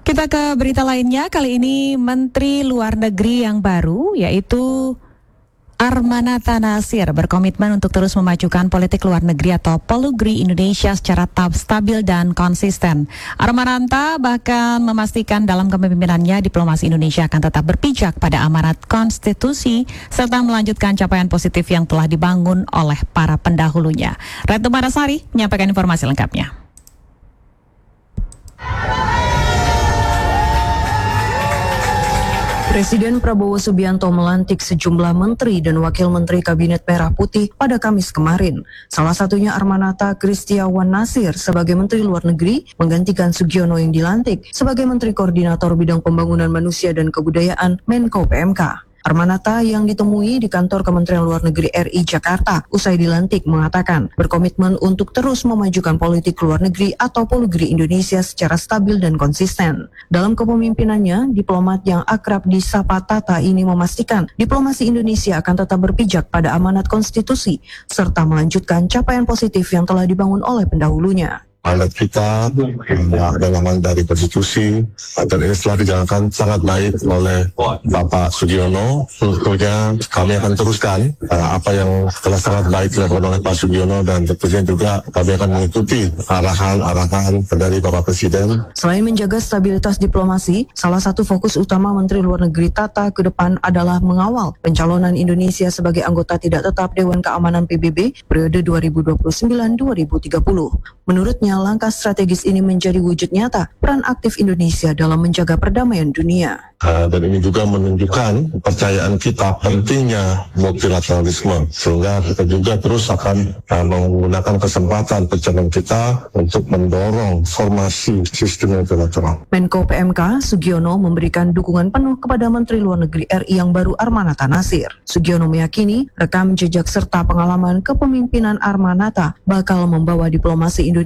Kita ke berita lainnya, kali ini Menteri Luar Negeri yang baru yaitu Armanata Nasir berkomitmen untuk terus memajukan politik luar negeri atau Polugri Indonesia secara stabil dan konsisten. Armanata bahkan memastikan dalam kepemimpinannya diplomasi Indonesia akan tetap berpijak pada amanat konstitusi serta melanjutkan capaian positif yang telah dibangun oleh para pendahulunya. Retno Marsari menyampaikan informasi lengkapnya. Presiden Prabowo Subianto melantik sejumlah menteri dan wakil menteri Kabinet Merah Putih pada Kamis kemarin. Salah satunya Armanata Kristiawan Nasir sebagai Menteri Luar Negeri menggantikan Sugiono yang dilantik sebagai Menteri Koordinator Bidang Pembangunan Manusia dan Kebudayaan Menko PMK. Armanata yang ditemui di kantor Kementerian Luar Negeri RI Jakarta usai dilantik mengatakan berkomitmen untuk terus memajukan politik luar negeri atau Polugri Indonesia secara stabil dan konsisten. Dalam kepemimpinannya, diplomat yang akrab disapa Tata ini memastikan diplomasi Indonesia akan tetap berpijak pada amanat konstitusi serta melanjutkan capaian positif yang telah dibangun oleh pendahulunya. Alat kita dalam dari konstitusi dan ini telah dijalankan sangat baik oleh Bapak Sugiono. Tentunya kami akan teruskan apa yang telah sangat baik dilakukan oleh Pak Sugiono dan tentunya juga kami akan mengikuti arahan-arahan dari Bapak Presiden. Selain menjaga stabilitas diplomasi, salah satu fokus utama Menteri Luar Negeri Tata ke depan adalah mengawal pencalonan Indonesia sebagai anggota tidak tetap Dewan Keamanan PBB periode 2029-2030. Menurutnya, langkah strategis ini menjadi wujud nyata peran aktif Indonesia dalam menjaga perdamaian dunia. Dan ini juga menunjukkan kepercayaan kita pentingnya multilateralisme, sehingga kita juga terus akan menggunakan kesempatan pencalonan kita untuk mendorong formasi sistem multilateral. Menko PMK Sugiono memberikan dukungan penuh kepada Menteri Luar Negeri RI yang baru Armanata Nasir. Sugiono meyakini rekam jejak serta pengalaman kepemimpinan Armanata bakal membawa diplomasi Indonesia